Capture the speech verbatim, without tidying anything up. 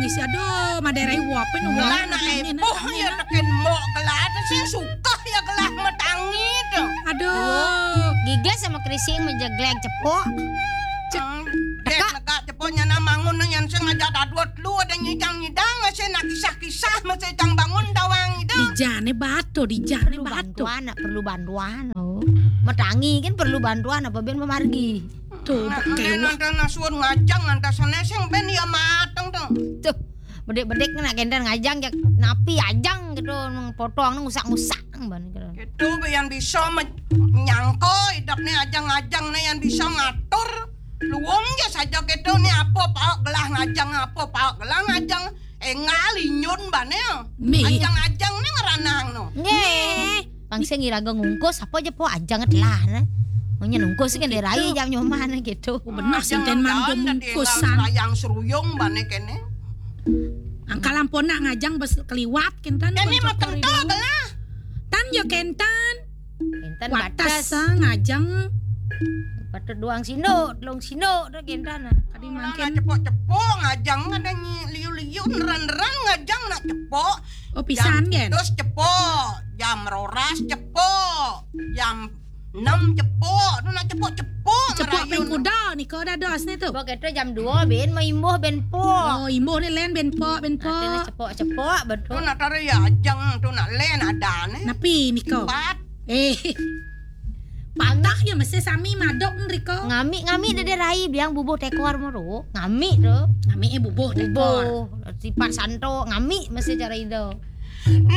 si aduh maderai wapin Gelah na epoh ya teken mok gelah sing suka ya gelah metangi tuh. Aduh. Gigas sama krising menjeglek cepok. Dek lega cepoknya na mangun na yan sing aja dadwat lu ada nyidang-nyidang sing na kisah-kisah masih cang bangun dawang itu. Di jane batu, di jane Perlu batu. bantuan, perlu bantuan. Oh. Metangi kan perlu bantuan apa ben memargi. Tuh, pakai nanti nasuun ngajang nanti sana sing ben ya mateng tuh. Tuh, bedek-bedek nak kendan ngajang jak napi ajang gitu potong ngusak-ngusak ban gitu. Gitu yang bisa menyangko hidupnya ajang-ajang nih yang bisa ngatur. Luwung ya saja gitu nih apa pak gelah ngajang apa pak gelah ngajang eh ngalinyun bane. Ajang-ajang nih ngeranang no. Nggih. Pangsa ngiraga ngungkus apa aja po ajang telah nah. Maunya nungkus kan derai jam nyoman gitu. Benar sing ten manggo mungkusan. Yang seruyung bane kene. Angka lampona ngajang bes keliwat kentan. Kene mah tento gelah. Tan yo kentan. Kentan Watas batas. ngajang. Patu doang sino, long sino dah kentan. Kadi Mangkin mangkin cepok-cepok ngajang ada liu-liu neran-neran ngajang nak cepok. oh pisan gen. Terus cepok, jam roras cepok, jam enam cepok, nu nak cepok-cepok Cepok peng kuda ni kau dah dos ni tu. Cepok itu jam dua ben mau imbuh ben po. Oh, imbuh ni len ben pok ben Nanti pok. cepok-cepok Tu betul. nak tarik ya ajang, tu nak len ada ne. Napi ni kau. Pat, Eh. Patah ya mesti sami madok nriko. Ngami ngami dede rai biang bubuk tekor moro. Ngami tu. Ngami e bubuh dekor. Bubuh. Sifat santo ngami mesti cara itu.